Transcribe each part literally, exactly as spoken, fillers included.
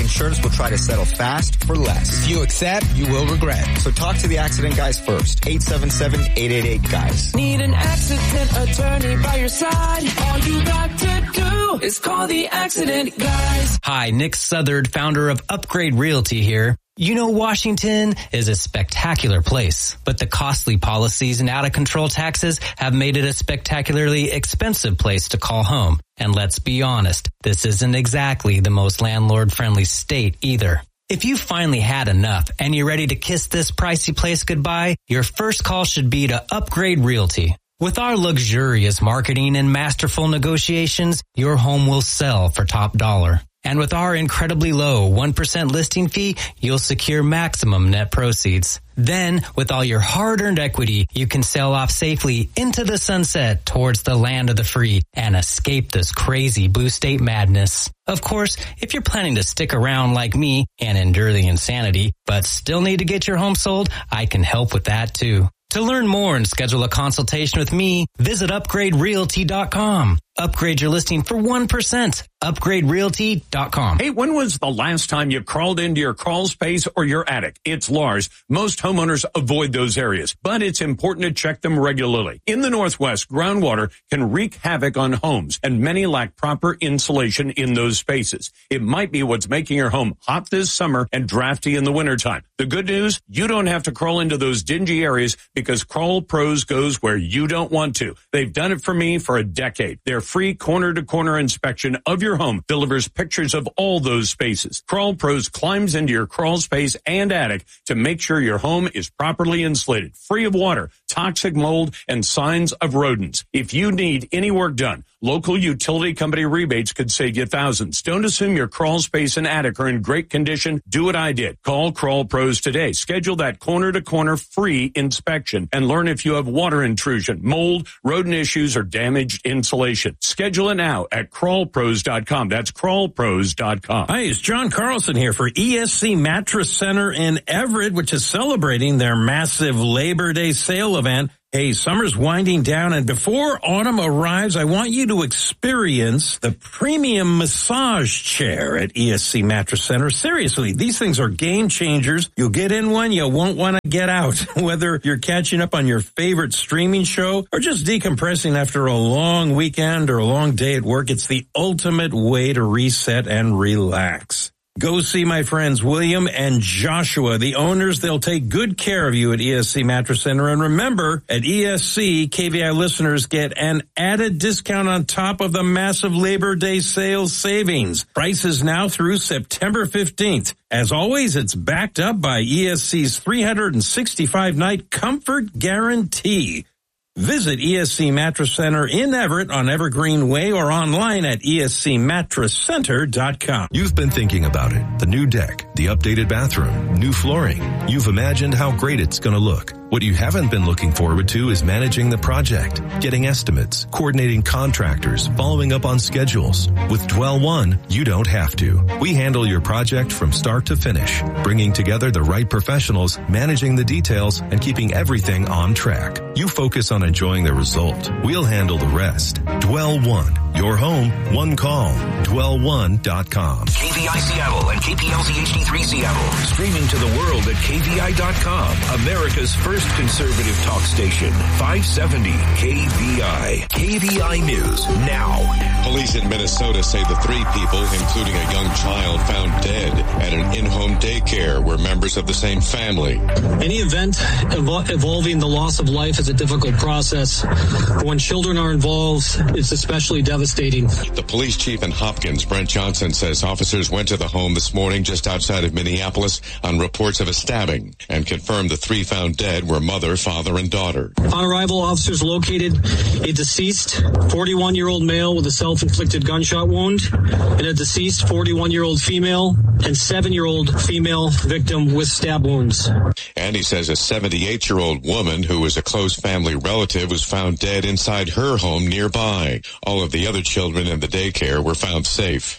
insurance will try to settle fast for less. If you accept, you will regret. So talk to the accident guys first. eight seven seven, eight eight eight, guys. Need an accident attorney by your side? All you got to do is call the accident guys. Hi, Nick Southard, founder of Upgrade Realty here. You know, Washington is a spectacular place, but the costly policies and out-of-control taxes have made it a spectacularly expensive place to call home. And let's be honest, this isn't exactly the most landlord-friendly state either. If you finally had enough and you're ready to kiss this pricey place goodbye, your first call should be to Upgrade Realty. With our luxurious marketing and masterful negotiations, your home will sell for top dollar. And with our incredibly low one percent listing fee, you'll secure maximum net proceeds. Then, with all your hard-earned equity, you can sail off safely into the sunset towards the land of the free and escape this crazy blue state madness. Of course, if you're planning to stick around like me and endure the insanity, but still need to get your home sold, I can help with that too. To learn more and schedule a consultation with me, visit upgrade realty dot com. Upgrade your listing for one percent. upgrade realty dot com. Hey, when was the last time you crawled into your crawl space or your attic? It's Lars. Most homeowners avoid those areas, but it's important to check them regularly. In the Northwest, groundwater can wreak havoc on homes, and many lack proper insulation in those spaces. It might be what's making your home hot this summer and drafty in the wintertime. The good news, you don't have to crawl into those dingy areas because Crawl Pros goes where you don't want to. They've done it for me for a decade. Their free corner-to-corner inspection of your home delivers pictures of all those spaces. Crawl Pros climbs into your crawl space and attic to make sure your home is properly insulated, free of water, toxic mold, and signs of rodents. If you need any work done, local utility company rebates could save you thousands. Don't assume your crawl space and attic are in great condition. Do what I did. Call Crawl Pros today. Schedule that corner-to-corner free inspection and learn if you have water intrusion, mold, rodent issues, or damaged insulation. Schedule it now at crawl pros dot com. That's crawl pros dot com. Hi, it's John Carlson here for E S C Mattress Center in Everett, which is celebrating their massive Labor Day sale event. Hey, summer's winding down, and before autumn arrives, I want you to experience the premium massage chair at E S C Mattress Center. Seriously, these things are game changers. You'll get in one, you won't want to get out. Whether you're catching up on your favorite streaming show or just decompressing after a long weekend or a long day at work, it's the ultimate way to reset and relax. Go see my friends William and Joshua, the owners. They'll take good care of you at E S C Mattress Center. And remember, at E S C, K V I listeners get an added discount on top of the massive Labor Day sales savings. Prices now through September fifteenth. As always, it's backed up by E S C's three hundred sixty-five night comfort guarantee. Visit E S C Mattress Center in Everett on Evergreen Way or online at E S C mattress center dot com. You've been thinking about it. The new deck, the updated bathroom, new flooring. You've imagined how great it's going to look. What you haven't been looking forward to is managing the project, getting estimates, coordinating contractors, following up on schedules. With Dwell One, you don't have to. We handle your project from start to finish, bringing together the right professionals, managing the details, and keeping everything on track. You focus on enjoying the result. We'll handle the rest. Dwell One. Your home, one call. dwell one dot com. K V I Seattle and K P L Z H D three Seattle. Streaming to the world at K V I dot com. America's first conservative talk station. five seventy K V I. K V I News now. Police in Minnesota say the three people, including a young child, found dead at an in-home daycare were members of the same family. Any event evol- involving the loss of life is a difficult process. When children are involved, it's especially devastating. The police chief in Hopkins, Brent Johnson, says officers went to the home this morning just outside of Minneapolis on reports of a stabbing and confirmed the three found dead were mother, father, and daughter. On arrival, officers located a deceased forty-one-year-old male with a self-inflicted gunshot wound and a deceased forty-one-year-old female and seven-year-old female victim with stab wounds. And he says a seventy-eight-year-old woman who was a close family relative was found dead inside her home nearby. All of the other children in the daycare were found safe.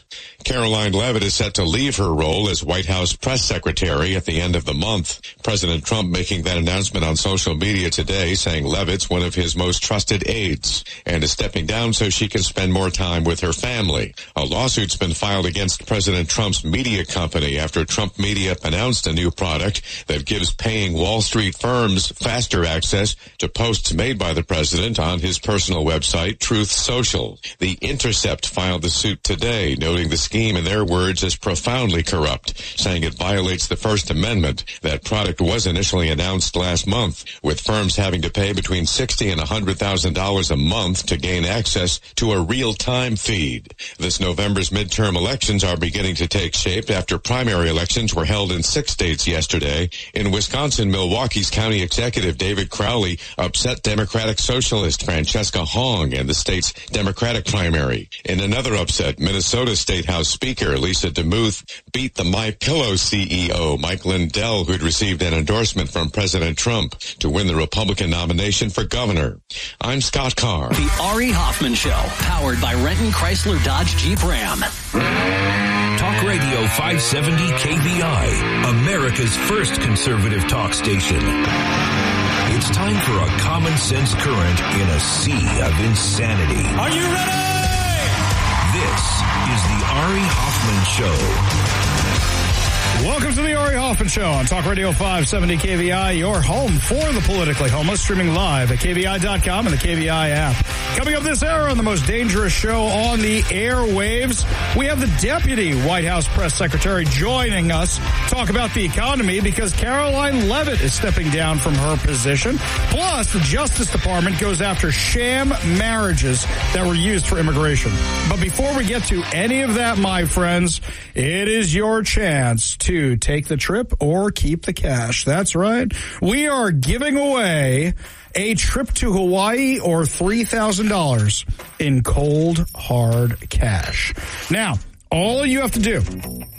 Caroline Leavitt is set to leave her role as White House press secretary at the end of the month. President Trump making that announcement on social media today, saying Leavitt's one of his most trusted aides and is stepping down so she can spend more time with her family. A lawsuit's been filed against President Trump's media company after Trump Media announced a new product that gives paying Wall Street firms faster access to posts made by the president on his personal website, Truth Social. The Intercept filed the suit today, noting the scheme, in their words, is profoundly corrupt, saying it violates the First Amendment. That product was initially announced last month, with firms having to pay between sixty thousand dollars and one hundred thousand dollars a month to gain access to a real-time feed. This November's midterm elections are beginning to take shape after primary elections were held in six states yesterday. In Wisconsin, Milwaukee's county executive David Crowley upset Democratic Socialist Francesca Hong in the state's Democratic primary. In another upset, Minnesota State House Speaker Lisa DeMuth beat the MyPillow C E O Mike Lindell, who'd received an endorsement from President Trump, to win the Republican nomination for governor. I'm Scott Carr. The Ari Hoffman Show, powered by Renton Chrysler Dodge Jeep Ram. Talk Radio five seventy K V I, America's first conservative talk station. It's time for a common sense current in a sea of insanity. Are you ready? This is the Ari Hoffman Show. Welcome to the Ari Hoffman Show on Talk Radio five seventy K V I, your home for the politically homeless, streaming live at K V I dot com and the K V I app. Coming up this hour on the most dangerous show on the airwaves, we have the Deputy White House Press Secretary joining us to talk about the economy because Caroline Leavitt is stepping down from her position. Plus, the Justice Department goes after sham marriages that were used for immigration. But before we get to any of that, my friends, it is your chance to take the trip or keep the cash. That's right. We are giving away a trip to Hawaii or three thousand dollars in cold, hard cash. Now, all you have to do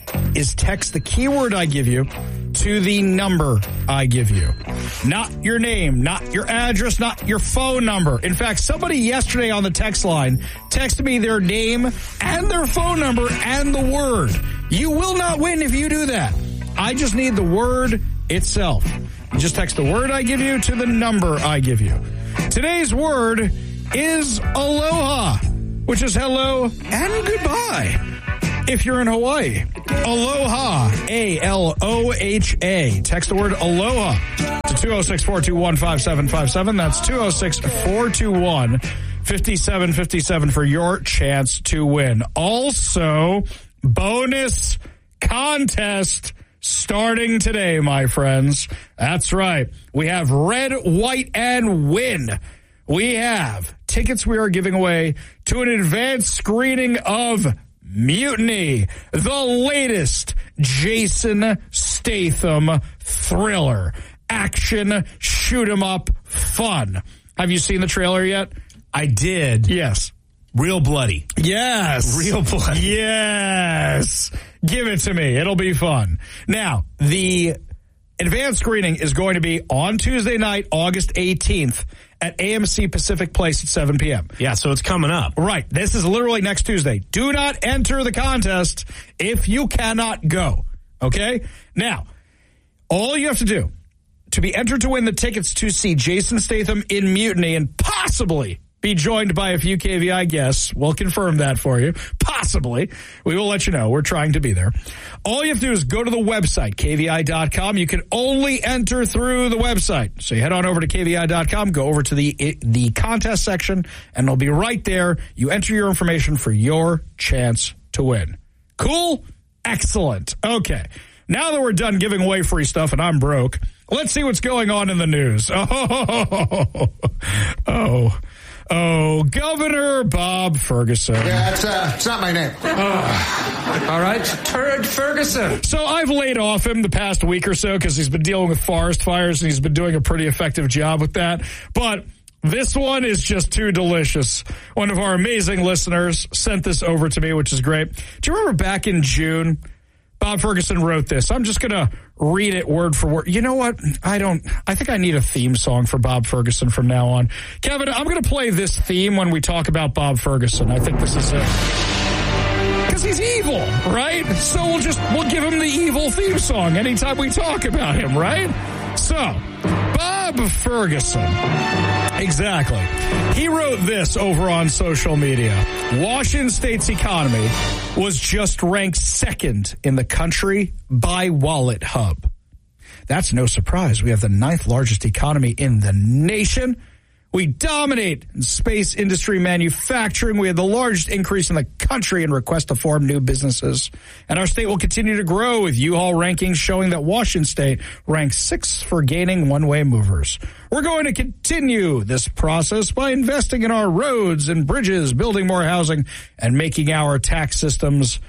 is text the keyword I give you to the number I give you. Not your name, not your address, not your phone number. In fact, somebody yesterday on the text line texted me their name and their phone number and the word. You will not win if you do that. I just need the word itself. You just text the word I give you to the number I give you. Today's word is aloha, which is hello and goodbye. If you're in Hawaii, aloha, A L O H A. Text the word aloha to two oh six, four two one, five seven five seven. That's two oh six, four two one, five seven five seven for your chance to win. Also, bonus contest starting today, my friends. That's right. We have Red, White, and Win. We have tickets we are giving away to an advanced screening of Mutiny, the latest Jason Statham thriller. Action, shoot 'em up, fun. Have you seen the trailer yet? I did. Yes. Real bloody. Yes. Real bloody. Yes. Give it to me. It'll be fun. Now, the advanced screening is going to be on Tuesday night, August eighteenth at A M C Pacific Place at seven p.m. Yeah, so it's coming up. Right. This is literally next Tuesday. Do not enter the contest if you cannot go. Okay? Now, all you have to do to be entered to win the tickets to see Jason Statham in Mutiny and possibly be joined by a few K V I guests. We'll confirm that for you. Possibly. We will let you know. We're trying to be there. All you have to do is go to the website, K V I dot com. You can only enter through the website. So you head on over to K V I dot com, go over to the the contest section, and it'll be right there. You enter your information for your chance to win. Cool? Excellent. Okay. Now that we're done giving away free stuff and I'm broke, let's see what's going on in the news. Oh, oh. Oh, Governor Bob Ferguson. Yeah, it's, uh, it's not my name. Oh. All right. Turd Ferguson. So I've laid off him the past week or so because he's been dealing with forest fires and he's been doing a pretty effective job with that. But this one is just too delicious. One of our amazing listeners sent this over to me, which is great. Do you remember back in June, Bob Ferguson wrote this? I'm just going to read it word for word. You know what? I don't, I think I need a theme song for Bob Ferguson from now on. Kevin, I'm going to play this theme when we talk about Bob Ferguson. I think this is it. Because he's evil, right? So we'll just, we'll give him the evil theme song anytime we talk about him, right? So, Bob Ferguson. Exactly. He wrote this over on social media. Washington State's economy was just ranked second in the country by Wallet Hub. That's no surprise. We have the ninth largest economy in the nation. We dominate in space industry manufacturing. We have the largest increase in the country in requests to form new businesses. And our state will continue to grow with U-Haul rankings showing that Washington State ranks sixth for gaining one-way movers. We're going to continue this process by investing in our roads and bridges, building more housing, and making our tax systems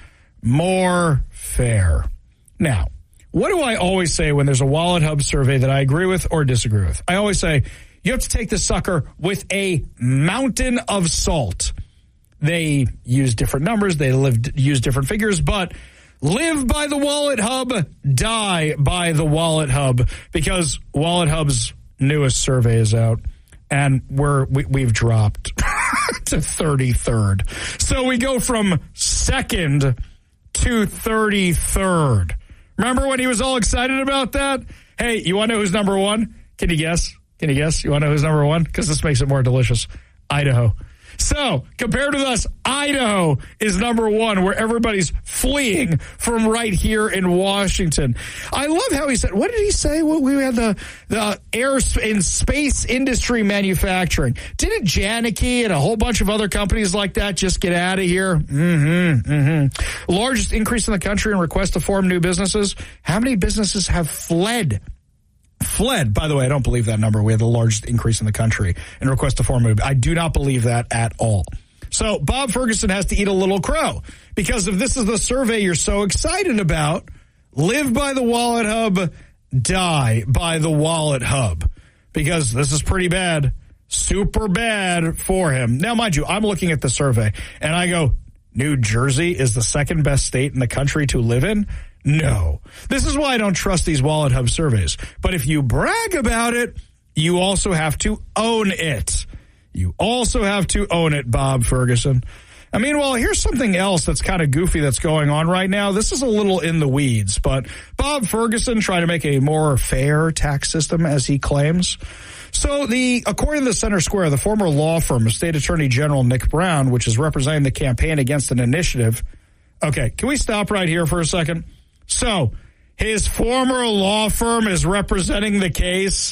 more fair. Now, what do I always say when there's a Wallet Hub survey that I agree with or disagree with? I always say, you have to take the sucker with a mountain of salt. They use different numbers. They live, use different figures, but live by the Wallet Hub, die by the Wallet Hub, because Wallet Hub's newest survey is out, and we're, we, we've dropped to thirty-third. So we go from second to thirty-third. Remember when he was all excited about that? Hey, you want to know who's number one? Can you guess? Can you guess? You want to know who's number one? Because this makes it more delicious. Idaho. So, compared with us, Idaho is number one, where everybody's fleeing from right here in Washington. I love how he said, what did he say? Well, we had the, the air and space industry manufacturing. Didn't Janicki and a whole bunch of other companies like that just get out of here? Mm-hmm, mm-hmm. Largest increase in the country in requests to form new businesses. How many businesses have fled? Fled. By the way, I don't believe that number. We have the largest increase in the country in request to form a. I do not believe that at all. So Bob Ferguson has to eat a little crow, because if this is the survey you're so excited about, live by the Wallet Hub, die by the Wallet Hub, because this is pretty bad, super bad for him. Now, mind you, I'm looking at the survey and I go, New Jersey is the second best state in the country to live in? No. This is why I don't trust these Wallet Hub surveys. But if you brag about it, you also have to own it. You also have to own it, Bob Ferguson. I mean, well, here's something else that's kind of goofy that's going on right now. This is a little in the weeds, but Bob Ferguson trying to make a more fair tax system, as he claims. So the, according to the Center Square, the former law firm of State Attorney General Nick Brown, which is representing the campaign against an initiative. Okay, can we stop right here for a second? So, his former law firm is representing the case